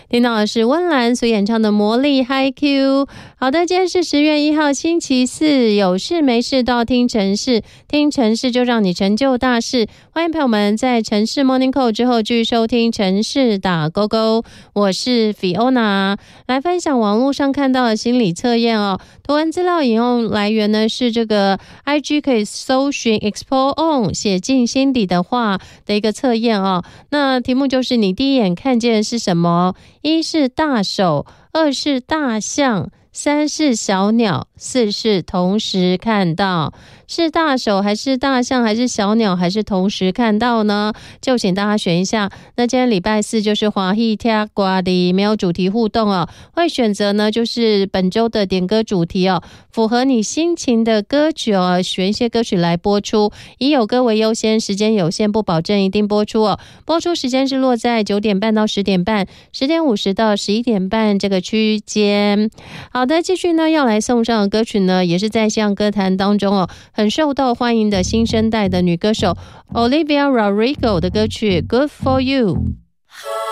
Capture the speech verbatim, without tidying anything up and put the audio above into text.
听到的是温岚所演唱的魔力 Hi Q。 好的，今天是十月一号星期四，有事没事都要听城市，听城市就让你成就大事。欢迎朋友们在城市 Morning Call 之后继续收听城市打勾勾，我是 Fiona， 来分享网络上看到的心理测验哦。图文资料引用来源呢是这个 I G 可以搜寻 Explore On 写进心底的话的一个测验哦。那题目就是你第一眼看见的是什么？一是大手，二是大象，三是小鸟，四是同时看到。是大手还是大象还是小鸟还是同时看到呢？就请大家选一下。那今天礼拜四就是华裔听瓜的没有主题互动哦，会选择呢就是本周的点歌主题哦，符合你心情的歌曲哦，选一些歌曲来播出，以有歌为优先，时间有限，不保证一定播出哦。播出时间是落在九点半到十点半，十点五十到十一点半这个区间。好的，继续呢要来送上的歌曲呢，也是在西洋歌坛当中哦很受到欢迎的新生代的女歌手 Olivia Rodrigo 的歌曲 Good For You。